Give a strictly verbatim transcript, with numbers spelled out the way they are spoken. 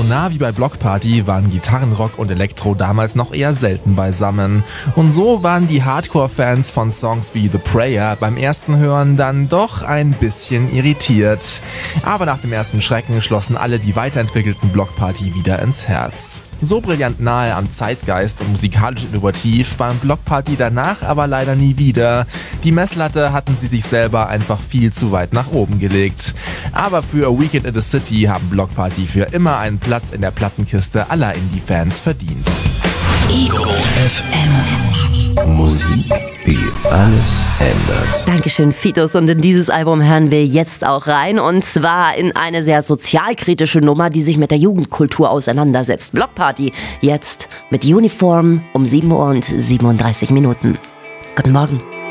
nah wie bei Block Party waren Gitarrenrock und Elektro damals noch eher selten beisammen. Und so waren die Hardcore-Fans von Songs wie The Prayer beim ersten Hören dann doch ein bisschen irritiert. Aber nach dem ersten Schrecken schlossen alle die weiterentwickelten Block Party wieder ins Herz. So brillant nahe am Zeitgeist und musikalisch innovativ waren Block Party danach aber leider nie wieder. Die Messlatte hatten sie sich selber einfach viel zu weit nach oben gelegt. Aber für A Weekend in the City haben Block Party für immer einen Platz in der Plattenkiste aller Indie-Fans verdient. Ego F M. Musik, die alles ändert. Dankeschön, Fitos. Und in dieses Album hören wir jetzt auch rein. Und zwar in eine sehr sozialkritische Nummer, die sich mit der Jugendkultur auseinandersetzt. Block Party jetzt mit Uniform um sieben Uhr und siebenunddreißig Minuten. Guten Morgen.